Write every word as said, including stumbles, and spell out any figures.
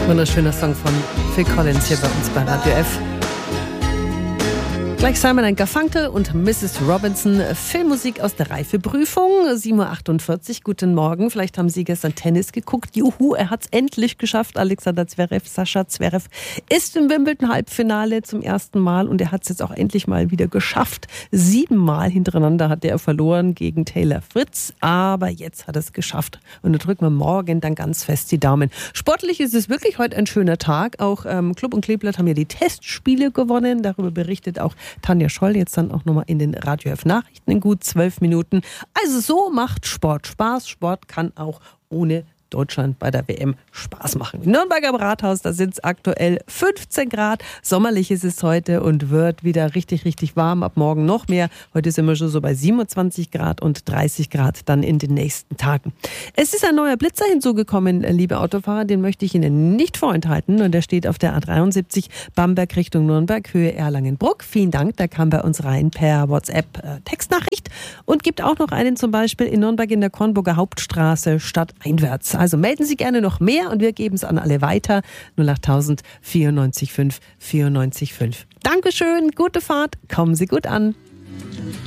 Wunderschöner Song von Phil Collins hier bei uns bei Radio F. Gleich Simon and Garfunkel und Missus Robinson. Filmmusik aus der Reifeprüfung. sieben Uhr achtundvierzig. Guten Morgen. Vielleicht haben Sie gestern Tennis geguckt. Juhu, er hat es endlich geschafft. Alexander Zverev, Sascha Zverev ist im Wimbledon-Halbfinale zum ersten Mal und er hat es jetzt auch endlich mal wieder geschafft. Siebenmal hintereinander hat er verloren gegen Taylor Fritz, aber jetzt hat er es geschafft. Und da drücken wir morgen dann ganz fest die Daumen. Sportlich ist es wirklich heute ein schöner Tag. Auch ähm, Klub und Kleeblatt haben ja die Testspiele gewonnen. Darüber berichtet auch Tanja Scholl jetzt dann auch nochmal in den Radio F Nachrichten in gut zwölf Minuten. Also so macht Sport Spaß. Sport kann auch ohne Deutschland bei der W M Spaß machen. Im Nürnberger Rathaus, da sind es aktuell fünfzehn Grad. Sommerlich ist es heute und wird wieder richtig, richtig warm. Ab morgen noch mehr. Heute sind wir schon so bei siebenundzwanzig Grad und dreißig Grad dann in den nächsten Tagen. Es ist ein neuer Blitzer hinzugekommen, liebe Autofahrer. Den möchte ich Ihnen nicht vorenthalten. Und der steht auf der A dreiundsiebzig Bamberg Richtung Nürnberg, Höhe Erlangen-Bruck. Vielen Dank, der kam bei uns rein per WhatsApp-Textnachricht. Und gibt auch noch einen zum Beispiel in Nürnberg in der Kornburger Hauptstraße stadteinwärts. Also melden Sie gerne noch mehr und wir geben es an alle weiter. null acht tausend vierundneunzig fünf vierundneunzig fünf. Dankeschön, gute Fahrt, kommen Sie gut an.